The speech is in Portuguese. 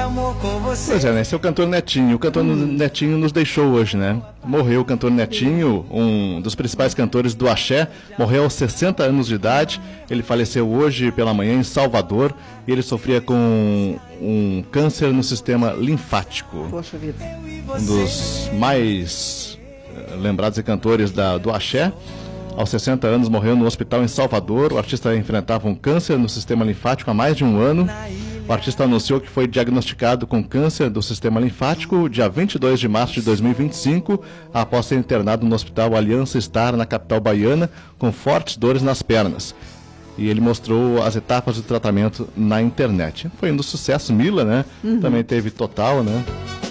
amor com você. Pois é, né? Esse é o cantor Netinho. O cantor Netinho nos deixou hoje, né? Morreu o cantor Netinho, um dos principais cantores do axé. Morreu aos 60 anos de idade. Ele faleceu hoje pela manhã em Salvador. E ele sofria com um câncer no sistema linfático. Poxa vida. Um dos mais lembrados cantores do axé. Aos 60 anos morreu no hospital em Salvador. O artista enfrentava um câncer no sistema linfático há mais de um ano. O artista anunciou que foi diagnosticado com câncer do sistema linfático dia 22 de março de 2025, após ser internado no hospital Aliança Star, na capital baiana, com fortes dores nas pernas. E ele mostrou as etapas do tratamento na internet. Foi um dos sucessos, Mila, né? Também teve Total, né?